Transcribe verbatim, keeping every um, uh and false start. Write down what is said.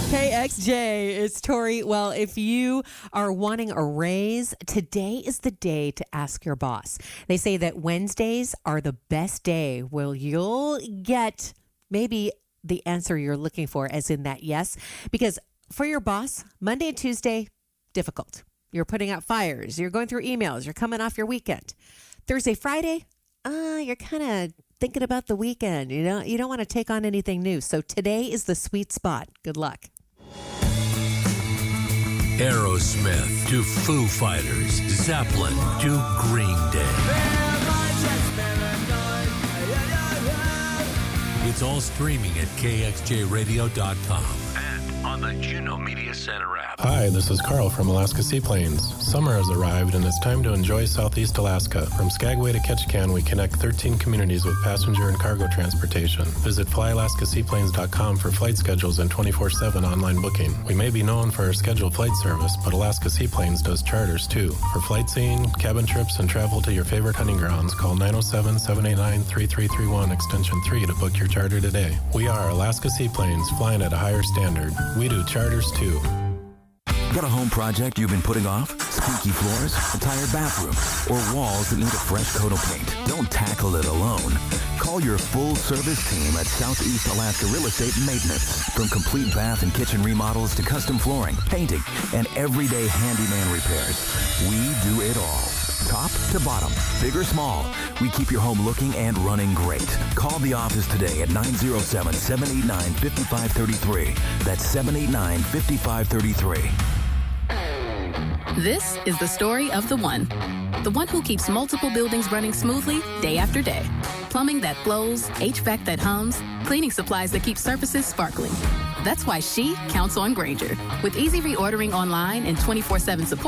K X J, it's Tori. Well, if you are wanting a raise, today is the day to ask your boss. They say that Wednesdays are the best day where you'll get maybe the answer you're looking for, as in that yes. Because for your boss, Monday and Tuesday, difficult. You're putting out fires. You're going through emails. You're coming off your weekend. Thursday, Friday, uh, you're kind of thinking about the weekend. You know, you don't want to take on anything new. So today is the sweet spot. Good luck. Aerosmith to Foo Fighters, Zeppelin to Green Day. It's all streaming at K X J radio dot com and on the Juno Media Center app. Hi, this is Carl from Alaska Seaplanes. Summer has arrived and it's time to enjoy Southeast Alaska. From Skagway to Ketchikan, we connect thirteen communities with passenger and cargo transportation. Visit fly alaska seaplanes dot com for flight schedules and twenty-four seven online booking. We may be known for our scheduled flight service, but Alaska Seaplanes does charters too. For flight seeing, cabin trips, and travel to your favorite hunting grounds, call nine oh seven, seven eight nine, three three three one extension three to book your charter today. We are Alaska Seaplanes, flying at a higher standard. We do charters too. Got a home project you've been putting off? Squeaky floors, a tired bathroom, or walls that need a fresh coat of paint? Don't tackle it alone. Call your full-service team at Southeast Alaska Real Estate Maintenance. From complete bath and kitchen remodels to custom flooring, painting, and everyday handyman repairs, we do it all. Top to bottom, big or small, we keep your home looking and running great. Call the office today at nine oh seven, seven eight nine, five five three three. That's seven eight nine, five five three three. This is the story of the one. The one who keeps multiple buildings running smoothly day after day. Plumbing that flows, H V A C that hums, cleaning supplies that keep surfaces sparkling. That's why she counts on Grainger. With easy reordering online and twenty-four seven support,